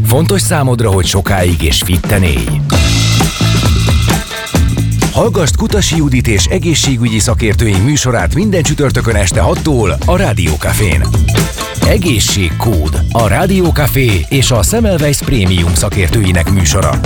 Fontos számodra, hogy sokáig és fitten élj. Hallgasd Kutasi Judit és egészségügyi szakértőink műsorát minden csütörtökön este 6-tól a Rádió Cafén. Egészségkód, a Rádió Café és a Semmelweis Prémium szakértőinek műsora.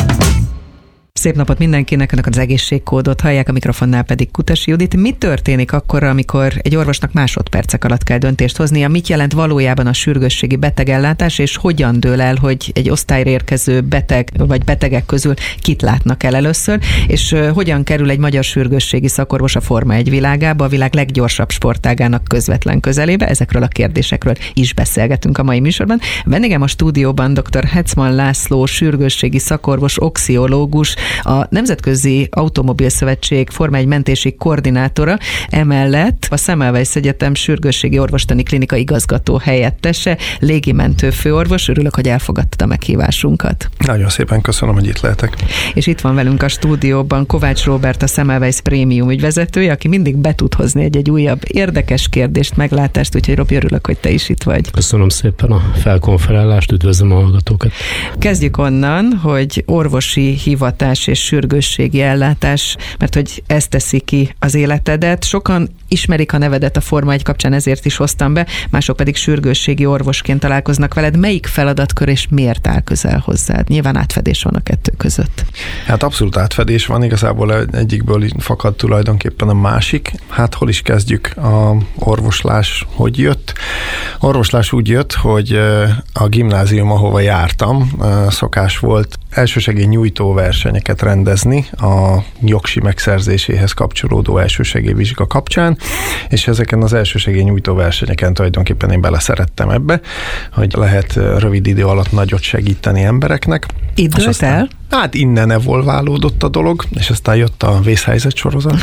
Szép napot mindenkinek, önök az egészségkódot hallják, a mikrofonnál pedig Kutasi Judit. Mi történik akkor, amikor egy orvosnak másodpercek alatt kell döntést hoznia? Mit jelent valójában a sürgősségi betegellátás, és hogyan dől el, hogy egy osztályra érkező beteg vagy betegek közül kit látnak el először, és hogyan kerül egy magyar sürgősségi szakorvos a Forma 1 világába, a világ leggyorsabb sportágának közvetlen közelébe? Ezekről a kérdésekről is beszélgetünk a mai műsorban. Vendégem a stúdióban dr. Hetzmann László, sürgősségi szakorvos, oxiológus, a Nemzetközi Automobil Szövetség Forma 1 mentési koordinátora, emellett a Semmelweis Egyetem sürgősségi orvostani klinika igazgató helyettese, légimentő főorvos. Örülök, hogy elfogadtad a meghívásunkat. Nagyon szépen köszönöm, hogy itt lehetek. És itt van velünk a stúdióban Kovács Róbert, a Semmelweis Prémium ügyvezetője, aki mindig be tud hozni egy újabb érdekes kérdést, meglátást, úgyhogy Robi, örülök, hogy te is itt vagy. Köszönöm szépen a felkonferálást, üdvözlöm a hallgatókat. Kezdjük onnan, hogy orvosi hivatás és sürgősségi ellátás, mert hogy ez teszi ki az életedet. Sokan ismerik a nevedet a Forma 1 kapcsán, ezért is hoztam be, mások pedig sürgősségi orvosként találkoznak veled. Melyik feladatkör és miért áll közel hozzád? Nyilván átfedés van a kettő között. Hát abszolút átfedés van, igazából egyikből fakad tulajdonképpen a másik. Hát hol is kezdjük? A orvoslás hogy jött? Orvoslás úgy jött, hogy a gimnázium, ahova jártam, szokás volt elsősegély nyújtó versenyeket rendezni a jogsi megszerzéséhez kapcsolódó elsősegélyvizsga kapcsán, és ezeken az elsősegély nyújtó versenyeken tulajdonképpen én beleszerettem ebbe, hogy lehet rövid idő alatt nagyot segíteni embereknek. Itt dőlt el? Hát innen evolválódott a dolog, és aztán jött a vészhelyzet sorozat.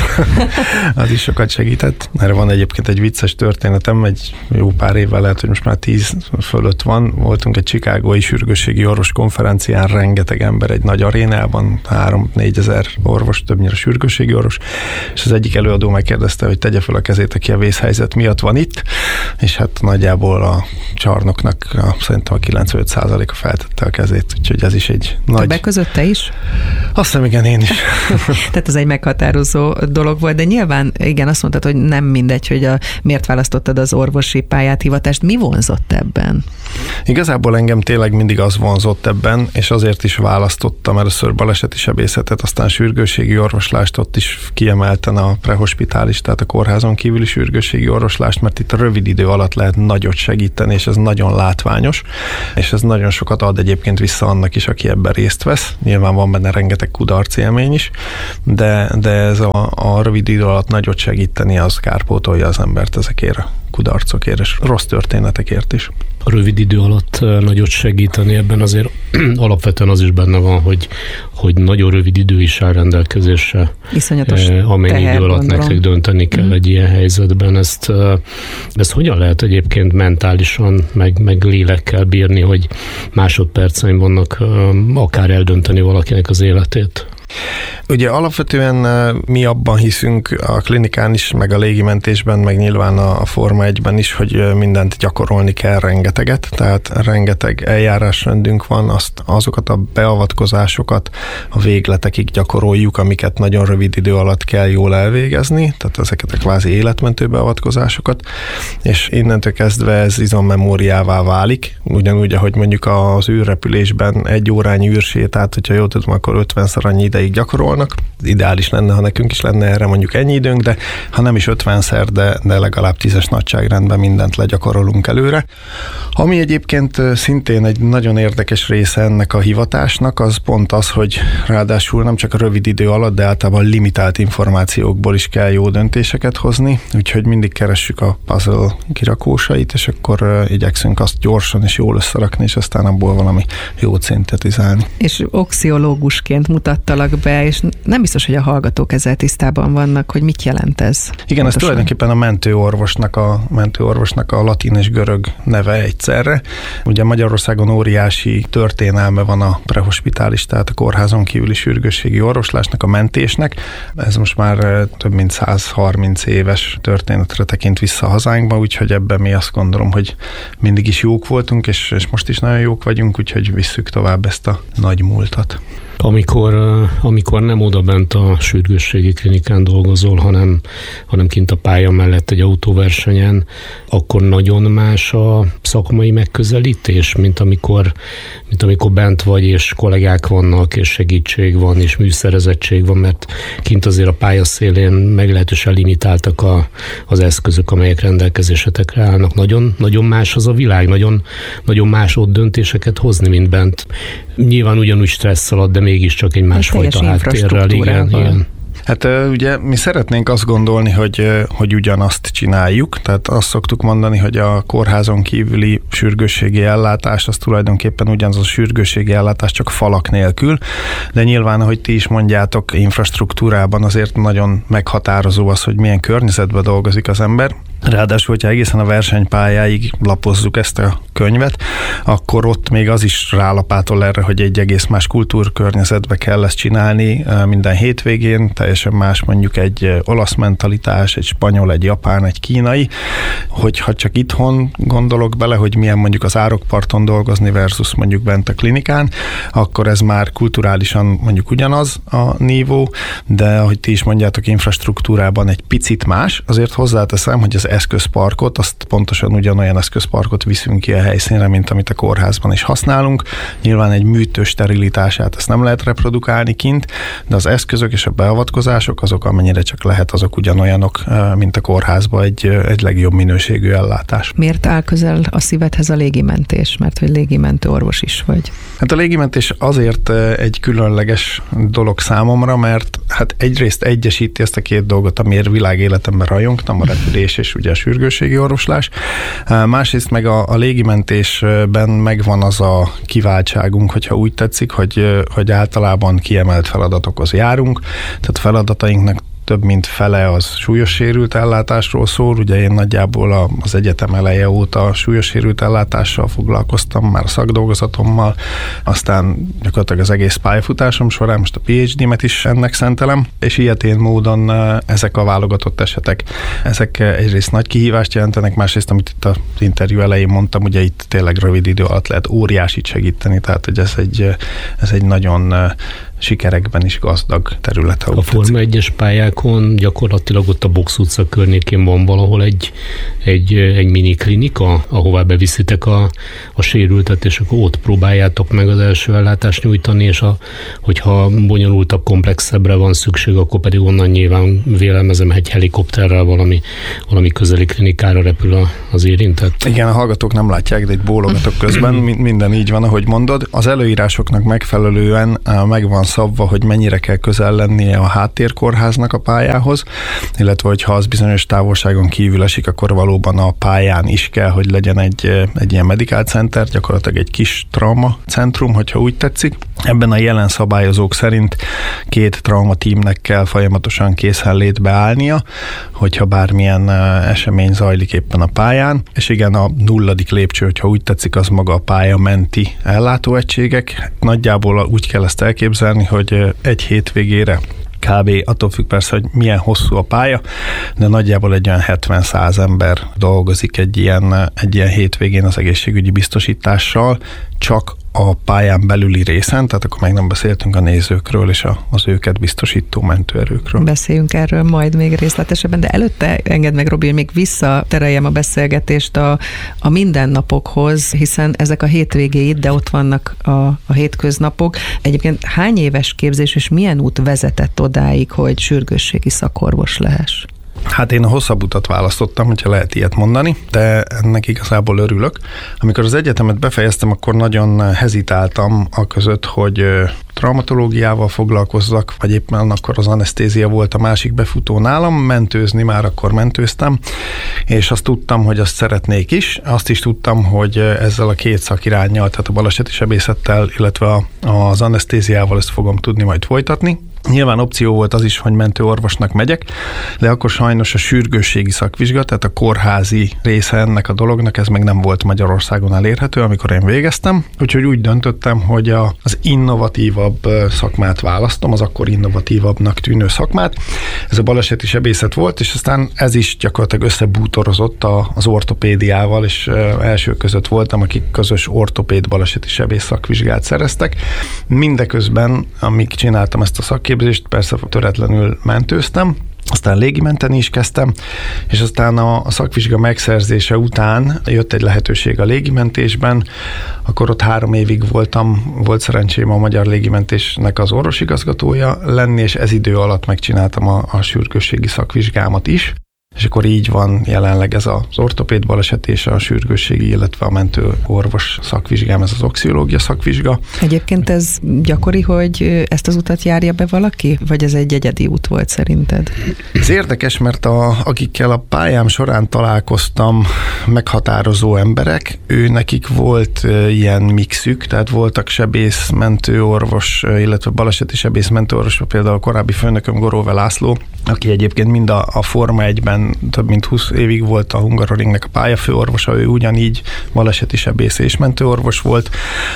Az is sokat segített. Erre van egyébként egy vicces történetem, egy jó pár évvel, lehet, hogy most már 10 fölött van. Voltunk egy chicagói sürgősségi orvos konferencián, rengeteg ember egy nagy arénában, 3-4 ezer orvos, többnyire sürgősségi orvos, és az egyik előadó megkérdezte, hogy tegye fel a kezét, aki a vészhelyzet miatt van itt, és hát nagyjából a csarnoknak szerintem a 95%-a feltette a kezét, úgyhogy ez is egy nagy... Többek között te is? Azt hiszem, igen, én is. Tehát ez egy meghatározó dolog volt, de nyilván, igen, azt mondtad, hogy nem mindegy, hogy miért választottad az orvosi pályát, hivatást. Mi vonzott ebben? Igazából engem tényleg mindig az vonzott ebben, és azért is választottam először baleseti sebészetet, aztán sürgősségi orvoslást, ott is kiemelten a prehospitális, tehát a kórházon kívüli sürgősségi orvoslást, mert itt a rövid idő alatt lehet nagyot segíteni, és ez nagyon látványos, és ez nagyon sokat ad egyébként vissza annak is, aki ebben részt vesz. Nyilván van benne rengeteg kudarc élmény is, de ez a rövid idő alatt nagyot segíteni, az kárpótolja az embert ezekért a kudarcokért és rossz történetekért is. A rövid idő alatt nagyot segíteni, ebben azért alapvetően az is benne van, hogy nagyon rövid idő is áll rendelkezésre. Iszonyatos amennyi teher, idő alatt gondolom. nektek dönteni kell egy ilyen helyzetben. Ezt hogyan lehet egyébként mentálisan, meg lélekkel bírni, hogy másodperceim vannak akár eldönteni valakinek az életét? Ugye alapvetően mi abban hiszünk a klinikán is, meg a légimentésben, meg nyilván a Forma 1-ben is, hogy mindent gyakorolni kell, rengeteget, tehát rengeteg eljárásrendünk van, azokat a beavatkozásokat a végletekig gyakoroljuk, amiket nagyon rövid idő alatt kell jól elvégezni, tehát ezeket a kvázi életmentő beavatkozásokat, és innentől kezdve ez izommemóriává válik, ugyanúgy, ahogy mondjuk az űrrepülésben egy órányi űrsétát, hogyha jól tudom, akkor 50-szer annyi ideig gyakorolnak. Ideális lenne, ha nekünk is lenne erre mondjuk ennyi időnk, de ha nem is 50-szer, de legalább 10-es nagyságrendben mindent legyakorolunk előre. Ami egyébként szintén egy nagyon érdekes része ennek a hivatásnak, az pont az, hogy ráadásul nem csak a rövid idő alatt, de általában limitált információkból is kell jó döntéseket hozni, úgyhogy mindig keressük a puzzle kirakósait, és akkor igyekszünk azt gyorsan és jól összerakni, és aztán abból valami jót szintetizálni. És oxiológusként mutattalak mutattak be, és nem biztos, hogy a hallgatók ezzel tisztában vannak, hogy mit jelent ez. Igen, ez tulajdonképpen a mentőorvosnak a latin és görög neve egyszerre. Ugye Magyarországon óriási történelme van a prehospitális, tehát a kórházon kívüli sürgősségi orvoslásnak, a mentésnek. Ez most már több mint 130 éves történetre tekint vissza a hazánkba, úgyhogy ebben mi azt gondolom, hogy mindig is jók voltunk, és most is nagyon jók vagyunk, úgyhogy visszük tovább ezt a nagy múltat. Amikor nem odabent a sürgősségi klinikán dolgozol, hanem kint a pálya mellett egy autóversenyen, akkor nagyon más a szakmai megközelítés, mint amikor bent vagy, és kollégák vannak, és segítség van, és műszerezettség van, mert kint azért a pályaszélén meglehetősen limitáltak az eszközök, amelyek rendelkezésetekre állnak. Nagyon, nagyon más az a világ, nagyon, nagyon más ott döntéseket hozni, mint bent. Nyilván ugyanúgy stressz alatt, de mégiscsak egy másfajta háttérrel. Igen. Hát ugye mi szeretnénk azt gondolni, hogy ugyanazt csináljuk, tehát azt szoktuk mondani, hogy a kórházon kívüli sürgősségi ellátás, az tulajdonképpen ugyanaz a sürgősségi ellátás, csak falak nélkül, de nyilván, ahogy ti is mondjátok, infrastruktúrában azért nagyon meghatározó az, hogy milyen környezetben dolgozik az ember. Ráadásul, hogyha egészen a versenypályáig lapozzuk ezt a könyvet, akkor ott még az is rálapátol erre, hogy egy egész más kultúrkörnyezetbe kell ezt csinálni minden hétvégén, teljesen más mondjuk egy olasz mentalitás, egy spanyol, egy japán, egy kínai, hogyha csak itthon gondolok bele, hogy milyen mondjuk az árokparton dolgozni versus mondjuk bent a klinikán, akkor ez már kulturálisan mondjuk ugyanaz a nívó, de ahogy ti is mondjátok, infrastruktúrában egy picit más, azért hozzáteszem, hogy az eszközparkot, azt pontosan ugyanolyan eszközparkot viszünk ki a helyszínre, mint amit a kórházban is használunk. Nyilván egy műtő sterilitását ezt nem lehet reprodukálni kint, de az eszközök és a beavatkozások, azok amennyire csak lehet, azok ugyanolyanok, mint a kórházban, egy legjobb minőségű ellátás. Miért áll közel a szívedhez a légimentés? Mert hogy légimentő orvos is vagy. Hát a légimentés azért egy különleges dolog számomra, mert hát egyrészt egyesíti ezt a két dolgot, amiért világéletemben rajongtam, a repülés és ugye a sürgősségi orvoslás. Másrészt meg a légimentésben megvan az a kiváltságunk, hogyha úgy tetszik, hogy általában kiemelt feladatokhoz járunk, tehát feladatainknak több mint fele az súlyos sérült ellátásról szól. Ugye én nagyjából az egyetem eleje óta súlyos sérült ellátással foglalkoztam, már a szakdolgozatommal, aztán gyakorlatilag az egész pályafutásom során, most a PhD-met is ennek szentelem, és ilyetén módon ezek a válogatott esetek, ezek egyrészt nagy kihívást jelentenek, másrészt, amit itt az interjú elején mondtam, ugye itt tényleg rövid idő alatt lehet óriásit segíteni, tehát hogy ez egy nagyon sikerekben is gazdag terület. A Forma 1-es pályákon gyakorlatilag ott a Box utca környékén van valahol egy mini klinika, ahová beviszitek a sérültet, és akkor ott próbáljátok meg az első ellátást nyújtani, és hogyha bonyolultabb, komplexebbre van szükség, akkor pedig onnan nyilván vélelmezem egy helikopterrel valami közeli klinikára repül az érintett. Igen, a hallgatók nem látják, de itt bólogatok közben, minden így van, ahogy mondod. Az előírásoknak megfelelően megvan szabva, hogy mennyire kell közel lennie a háttérkórháznak a pályához, illetve hogyha az bizonyos távolságon kívül esik, akkor valóban a pályán is kell, hogy legyen egy ilyen medical center, gyakorlatilag egy kis trauma centrum, hogyha úgy tetszik. Ebben a jelen szabályozók szerint 2 trauma tímnek kell folyamatosan készenlétbe állnia, hogyha bármilyen esemény zajlik éppen a pályán, és igen, a 0. lépcső, hogyha úgy tetszik, az maga a pálya menti ellátóegységek. Nagyjából úgy kell ezt elképzelni, hogy egy hétvégére kb. Attól függ persze, hogy milyen hosszú a pálya, de nagyjából egy olyan 70-100 ember dolgozik egy ilyen hétvégén az egészségügyi biztosítással, csak a pályán belüli részen, tehát akkor meg nem beszéltünk a nézőkről és az őket biztosító mentőerőkről. Beszéljünk erről majd még részletesebben, de előtte engedd meg, Robi, hogy még visszatereljem a beszélgetést a mindennapokhoz, hiszen ezek a hétvégéid, de ott vannak a hétköznapok. Egyébként hány éves képzés és milyen út vezetett odáig, hogy sürgősségi szakorvos lehess? Hát én a hosszabb utat választottam, hogyha lehet ilyet mondani, de ennek igazából örülök. Amikor az egyetemet befejeztem, akkor nagyon hezitáltam a között, hogy traumatológiával foglalkozzak, vagy éppen akkor az anesztézia volt a másik befutó nálam, mentőzni már akkor mentőztem, és azt tudtam, hogy azt szeretnék is. Azt is tudtam, hogy ezzel a két szakiránnyal, tehát a baleseti sebészettel, illetve az anesztéziával ezt fogom tudni majd folytatni. Nyilván opció volt az is, hogy mentőorvosnak megyek, de akkor sajnos a sürgősségi szakvizsga, tehát a kórházi része ennek a dolognak, ez meg nem volt Magyarországon elérhető, amikor én végeztem. Úgyhogy úgy döntöttem, hogy az innovatívabb szakmát választom, az akkor innovatívabbnak tűnő szakmát. Ez a baleseti sebészet volt, és aztán ez is gyakorlatilag összebútorozott az ortopédiával, és első között voltam, akik közös ortopéd baleseti sebész szakvizsgát szereztek. Mindeközben, amíg csináltam ezt a szakképzést, persze töretlenül mentőztem, aztán légimenteni is kezdtem, és aztán a szakvizsga megszerzése után jött egy lehetőség a légimentésben, akkor ott 3 évig voltam, volt szerencsém a Magyar Légimentésnek az orvosigazgatója lenni, és ez idő alatt megcsináltam a sürgősségi szakvizsgámat is. És akkor így van jelenleg ez az ortopéd baleset és a sürgősségi, illetve a mentőorvos szakvizsgám, ez az oxiológia szakvizsga. Egyébként ez gyakori, hogy ezt az utat járja be valaki, vagy ez egy egyedi út volt szerinted? Ez érdekes, mert akikkel a pályám során találkoztam, meghatározó emberek, nekik volt ilyen mixük, tehát voltak sebész, mentőorvos, illetve baleseti sebész, mentőorvos, például a korábbi főnököm Goróve László, aki egyébként mind a Forma 1-ben több mint 20 évig volt a Hungaroringnek a pályafőorvosa, ő ugyanígy baleseti sebész és mentőorvos volt,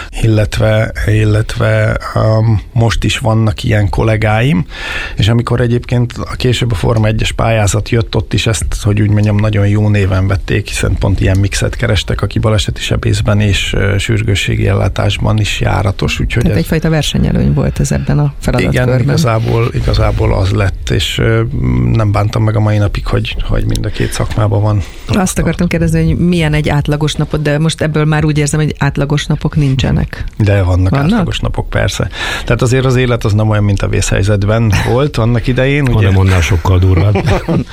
illetve most is vannak ilyen kollégáim, és amikor egyébként később a Forma 1-es pályázat jött, ott is ezt, hogy úgy mondjam, nagyon jó néven vették, hiszen pont ilyen mixet kerestek, aki baleseti sebészben és sürgősségi ellátásban is járatos. Úgyhogy tehát egyfajta versenyelőny volt ez ebben a feladatkörben. Igen, igazából az lett, és nem bántam meg a mai napig, hogy mind a két szakmában van. Azt akartam kérdezni, hogy milyen egy átlagos napot, de most ebből már úgy érzem, hogy átlagos napok nincsenek. De vannak átlagos napok, persze. Tehát azért az élet az nem olyan, mint a vészhelyzetben volt annak idején. Hanem annál sokkal durvább.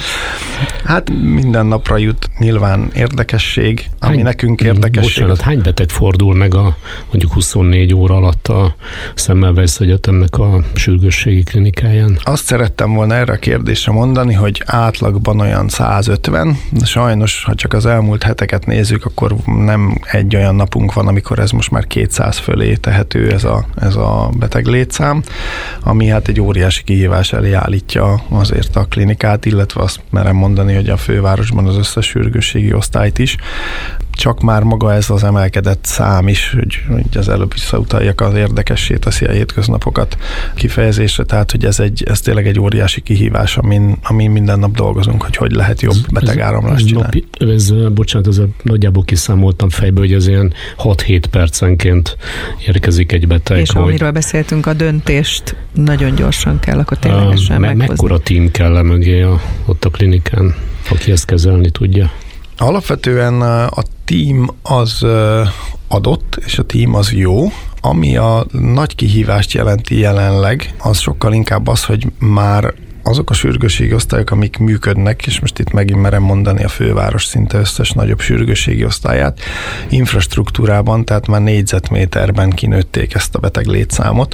Hát minden napra jut nyilván érdekesség, ami nekünk érdekesség. Bocsánat, hány beteg fordul meg mondjuk 24 óra alatt a Semmelweis Egyetemnek a sürgősségi klinikáján? Azt szerettem volna erre a kérdésre mondani, hogy átlagban olyan 150, de sajnos, ha csak az elmúlt heteket nézzük, akkor nem egy olyan napunk van, amikor ez most már 200 fölé tehető ez a beteg létszám, ami hát egy óriási kihívás elé állítja azért a klinikát, illetve azt merem mondani, hogy a fővárosban az összes sürgősségi osztályt is. Csak már maga ez az emelkedett szám is, hogy az előbb visszautaljak, az érdekessé teszi a hétköznapokat kifejezésre, tehát hogy ez tényleg egy óriási kihívás, amin minden nap dolgozunk, hogy lehet jobb betegáramlást csinálni. Bocsánat, nagyjából kiszámoltam fejbe, hogy ez ilyen 6-7 percenként érkezik egy beteg. És amiről beszéltünk, a döntést nagyon gyorsan kell, akkor ténylegesen meghozni. Mekkora tím kell mögé ott a klinikán, aki ezt kezelni tudja? Alapvetően a tím az adott, és a tím az jó. Ami a nagy kihívást jelenti jelenleg, az sokkal inkább az, hogy már azok a sürgősségi osztályok, amik működnek, és most itt megint merem mondani a főváros szinte összes nagyobb sürgősségi osztályát, infrastruktúrában, tehát már négyzetméterben kinőtték ezt a beteg létszámot.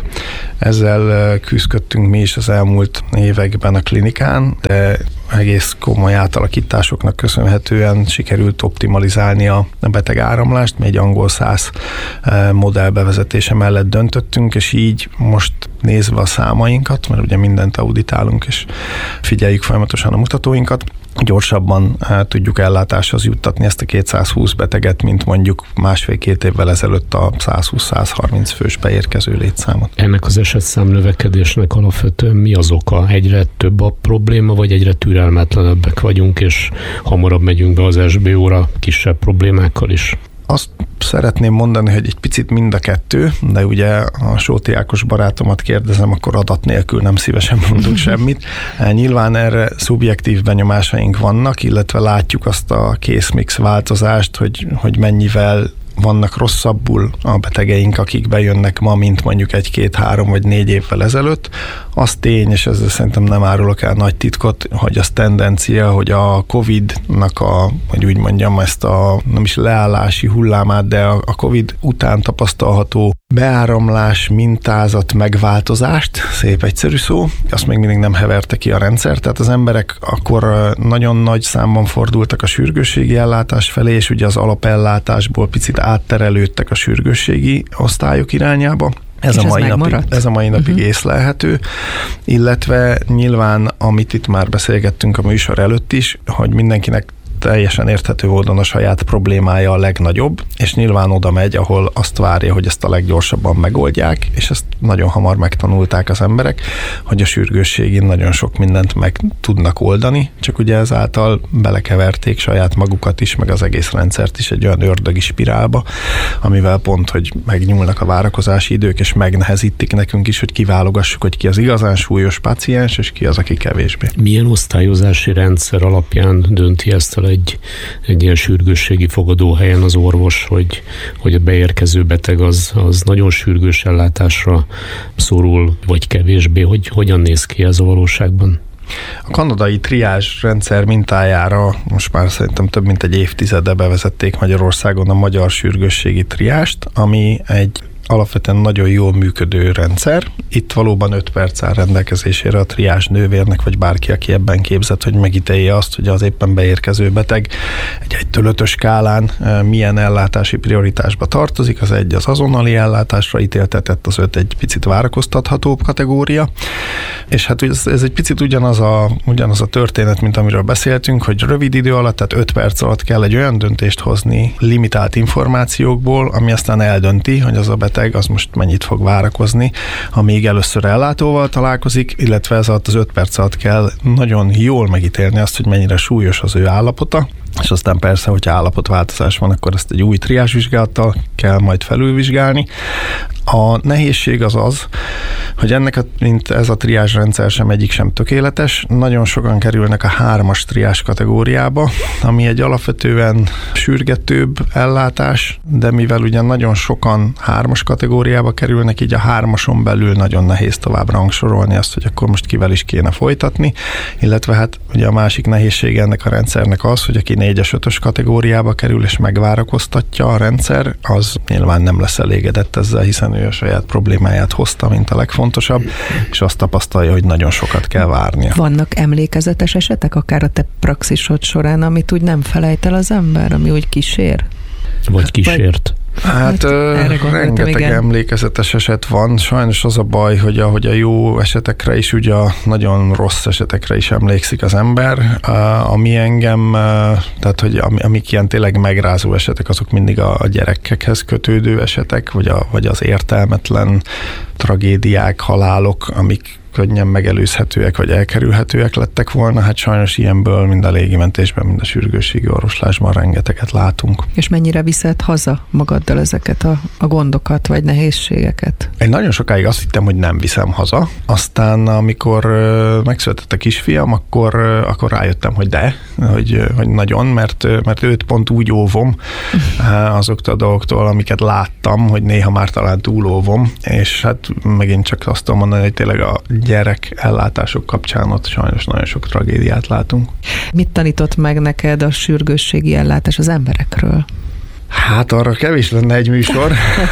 Ezzel küzdöttünk mi is az elmúlt években a klinikán, de egész komoly átalakításoknak köszönhetően sikerült optimalizálni a beteg áramlást. Mi egy angol száz modell bevezetése mellett döntöttünk, és így most nézve a számainkat, mert ugye mindent auditálunk, és figyeljük folyamatosan a mutatóinkat, gyorsabban tudjuk ellátáshoz juttatni ezt a 220 beteget, mint mondjuk 1,5-2 évvel ezelőtt a 120-130 fős beérkező létszámot. Ennek az esetszám növekedésnek alapvetően mi az oka? Egyre több a probléma, vagy egyre türelmetlenebbek vagyunk, és hamarabb megyünk be az SBO-ra kisebb problémákkal is? Azt szeretném mondani, hogy egy picit mind a kettő, de ugye a Sóti Ákos barátomat kérdezem, akkor adat nélkül nem szívesen mondunk semmit. Nyilván erre szubjektív benyomásaink vannak, illetve látjuk azt a készmix változást, hogy mennyivel vannak rosszabbul a betegeink, akik bejönnek ma, mint mondjuk 1, 2, 3 vagy 4 évvel ezelőtt, Az tény, és ezzel szerintem nem árulok el nagy titkot, hogy az tendencia, hogy a Covid-nak hogy úgy mondjam, ezt a nem is leállási hullámát, de a Covid után tapasztalható beáramlás, mintázat, megváltozást, szép egyszerű szó, azt még mindig nem heverte ki a rendszer, tehát az emberek akkor nagyon nagy számban fordultak a sürgősségi ellátás felé, és ugye az alapellátásból picit átterelődtek a sürgősségi osztályok irányába. Ez a mai napig észlelhető, illetve nyilván, amit itt már beszélgettünk a műsor előtt is, hogy mindenkinek teljesen érthető módon a saját problémája a legnagyobb, és nyilván oda megy, ahol azt várja, hogy ezt a leggyorsabban megoldják, és ezt nagyon hamar megtanulták az emberek, hogy a sürgősségén nagyon sok mindent meg tudnak oldani, csak ugye ezáltal belekeverték saját magukat is, meg az egész rendszert is egy olyan ördögi spirálba, amivel pont, hogy megnyúlnak a várakozási idők, és megnehezítik nekünk is, hogy kiválogassuk, hogy ki az igazán súlyos páciens, és ki az, aki kevésbé. Milyen osztályozási rendszer alapján dönti ezt el egy ilyen sürgősségi fogadóhelyen az orvos, hogy a beérkező beteg az nagyon sürgős ellátásra szorul, vagy kevésbé, hogy hogyan néz ki ez a valóságban? A kanadai triázs rendszer mintájára most már szerintem több mint egy évtizede bevezették Magyarországon a magyar sürgősségi triást, ami egy alapvetően nagyon jól működő rendszer. Itt valóban 5 perc áll rendelkezésére a triázs nővérnek, vagy bárki, aki ebben képzett, hogy megítélje azt, hogy az éppen beérkező beteg egy 1-től 5-ös skálán milyen ellátási prioritásba tartozik. Az 1 az azonnali ellátásra ítéltetett, az 5 egy picit várakoztathatóbb kategória. És hát ez egy picit ugyanaz a történet, mint amiről beszéltünk, hogy rövid idő alatt, tehát 5 perc alatt kell egy olyan döntést hozni limitált információkból, ami aztán eldönti, hogy az a beteg az most mennyit fog várakozni, amíg először ellátóval találkozik, illetve ez alatt az 5 perc alatt kell nagyon jól megítélni azt, hogy mennyire súlyos az ő állapota, és aztán persze, hogyha állapotváltozás van, akkor ezt egy új triázsvizsgálattal kell majd felülvizsgálni. A nehézség az, hogy mint ez a triázsrendszer sem egyik sem tökéletes. Nagyon sokan kerülnek a 3-as triázs kategóriába, ami egy alapvetően sürgetőbb ellátás, de mivel ugye nagyon sokan 3-as kategóriába kerülnek, így a 3-ason belül nagyon nehéz tovább rangsorolni azt, hogy akkor most kivel is kéne folytatni, illetve hát ugye a másik nehézsége ennek a rendszernek az, hogy aki 4-es, 5-ös kategóriába kerül és megvárakoztatja a rendszer, az nyilván nem lesz elégedett ezzel, hiszen ő a saját problémáját hozta, mint a legfontosabb, és azt tapasztalja, hogy nagyon sokat kell várnia. Vannak emlékezetes esetek, akár a te praxisod során, amit úgy nem felejt el az ember, ami úgy kísér? Vagy kísért? Hát rengeteg emlékezetes eset van. Sajnos az a baj, hogy ahogy a jó esetekre is, ugye a nagyon rossz esetekre is emlékszik az ember. Ami engem, tehát hogy amik ilyen tényleg megrázó esetek, azok mindig a gyerekekhez kötődő esetek, vagy az értelmetlen tragédiák, halálok, amik könnyen megelőzhetőek, vagy elkerülhetőek lettek volna. Hát sajnos ilyenből mind a légimentésben, mind a sürgősségi orvoslásban rengeteget látunk. És mennyire viszed haza magaddal ezeket a gondokat, vagy nehézségeket? Én nagyon sokáig azt hittem, hogy nem viszem haza. Aztán, amikor megszületett a kisfiam, akkor rájöttem, hogy hogy nagyon, mert őt pont úgy óvom azoktól a dolgoktól, amiket láttam, hogy néha már talán túlóvom, és hát megint csak azt tudom mondani, hogy tényleg a gyerek ellátások kapcsán ott sajnos nagyon sok tragédiát látunk. Mit tanított meg neked a sürgősségi ellátás az emberekről? Hát arra kevés lenne egy műsor.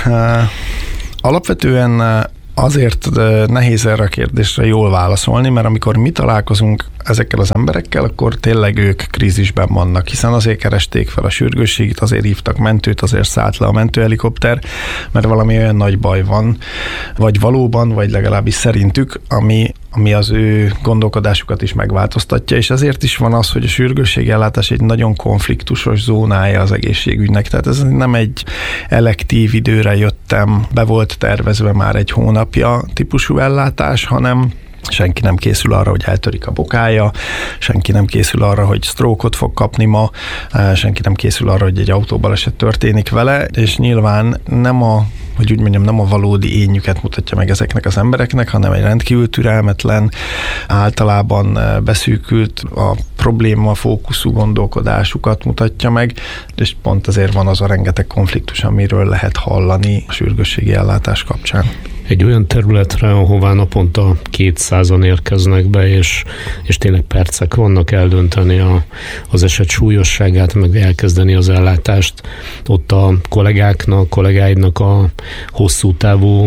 Alapvetően azért nehéz erre a kérdésre jól válaszolni, mert amikor mi találkozunk ezekkel az emberekkel, akkor tényleg ők krízisben vannak, hiszen azért keresték fel a sürgősségit, azért hívtak mentőt, azért szállt le a mentőhelikopter, mert valami olyan nagy baj van, vagy valóban, vagy legalábbis szerintük, ami az ő gondolkodásukat is megváltoztatja, és ezért is van az, hogy a sürgősségi ellátás egy nagyon konfliktusos zónája az egészségügynek, tehát ez nem egy elektív időre jöttem, be volt tervezve már egy hónapja típusú ellátás, hanem senki nem készül arra, hogy eltörik a bokája, senki nem készül arra, hogy stroke-ot fog kapni ma, senki nem készül arra, hogy egy autóbaleset történik vele, és nyilván nem a valódi énjüket mutatja meg ezeknek az embereknek, hanem egy rendkívül türelmetlen, általában beszűkült, a probléma fókuszú gondolkodásukat mutatja meg, és pont ezért van az a rengeteg konfliktus, amiről lehet hallani a sürgősségi ellátás kapcsán. egy olyan területre, ahová naponta 200-an érkeznek be, és tényleg percek vannak eldönteni az eset súlyosságát, meg elkezdeni az ellátást. Ott a kollégáidnak a hosszú távú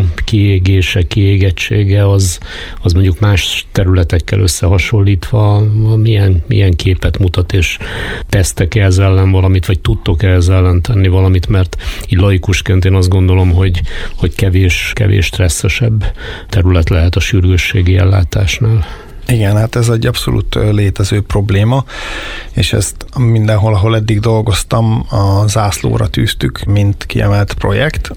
kiégettsége az mondjuk más területekkel összehasonlítva milyen képet mutat, és tesztek-e ez ellen valamit, vagy tudtok-e ez ellen tenni valamit, mert így laikusként én azt gondolom, hogy kevés stresszesebb terület lehet a sürgősségi ellátásnál. Igen, hát ez egy abszolút létező probléma, és ezt mindenhol, ahol eddig dolgoztam, a zászlóra tűztük, mint kiemelt projekt.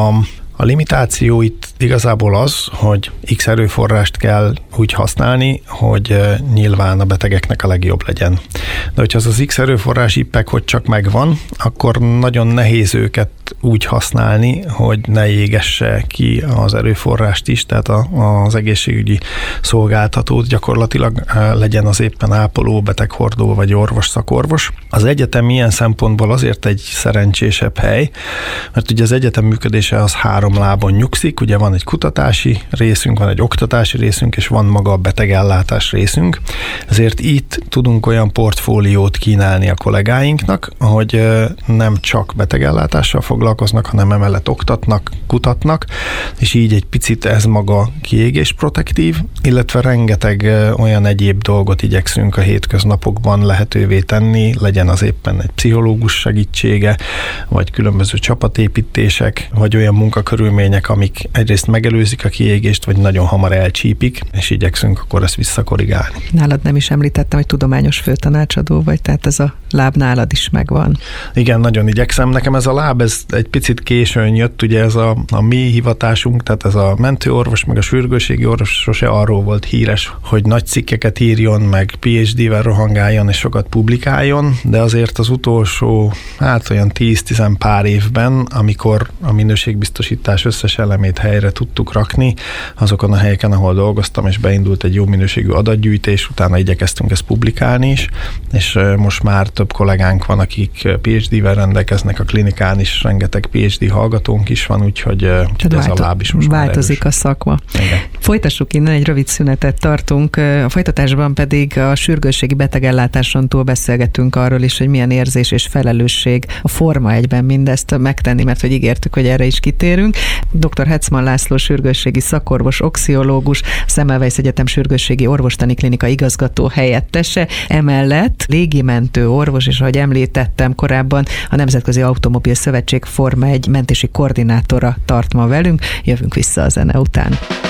A limitáció itt igazából az, hogy X erőforrást kell úgy használni, hogy nyilván a betegeknek a legjobb legyen. De hogyha az X erőforrás éppen, hogy csak megvan, akkor nagyon nehéz őket úgy használni, hogy ne égesse ki az erőforrást is, tehát az egészségügyi szolgáltatót gyakorlatilag legyen az éppen ápoló, beteghordó vagy orvos, szakorvos. Az egyetem ilyen szempontból azért egy szerencsésebb hely, mert ugye az egyetem működése az 3 lábon nyugszik, ugye van egy kutatási részünk, van egy oktatási részünk, és van maga a betegellátás részünk. Ezért itt tudunk olyan portfóliót kínálni a kollégáinknak, hogy nem csak betegellátással foglalkoznak, hanem emellett oktatnak, kutatnak, és így egy picit ez maga kiégés protektív, illetve rengeteg olyan egyéb dolgot igyekszünk a hétköznapokban lehetővé tenni, legyen az éppen egy pszichológus segítsége, vagy különböző csapatépítések, vagy olyan munkakörülmények, amik egyrészt megelőzik a kiégést, vagy nagyon hamar elcsípik, és igyekszünk akkor ezt visszakorrigálni. Nálad nem is említettem, hogy tudományos főtanácsadó vagy, tehát ez a láb nálad is megvan. Igen, nagyon igyekszem. Nekem ez a láb, ez egy picit későn jött, ugye ez a mi hivatásunk, tehát ez a mentőorvos, meg a sürgősségi orvos sose arról volt híres, hogy nagy cikkeket írjon, meg PhD-vel rohangáljon, és sokat publikáljon, de azért az utolsó, olyan 10-10 pár évben, amikor a minőségbiztosítás összes elemét helyre tudtuk rakni, azokon a helyeken, ahol dolgoztam, és beindult egy jó minőségű adatgyűjtés, utána igyekeztünk ezt publikálni is, és most már több kollégánk van, akik PhD-vel rendelkeznek, a klinikán is rengeteg PhD hallgatónk is van, úgyhogy ez a láb is most változik a szakma. Igen. Folytassuk innen, egy rövid szünetet tartunk, a folytatásban pedig a sürgősségi betegellátáson túl beszélgetünk arról is, hogy milyen érzés és felelősség a Forma 1-ben mindezt megtenni, mert hogy ígértük, hogy erre is kitérünk. Dr. Hetzmann László sürgősségi szakorvos, oxiológus, Semmelweis Egyetem sürgősségi orvostani klinika igazgató helyettese, emellett légimentő orvos, és ahogy említettem korábban, a Nemzetközi Automobil Szövetség Forma 1 mentési koordinátora tart ma velünk. Jövünk vissza a zene után.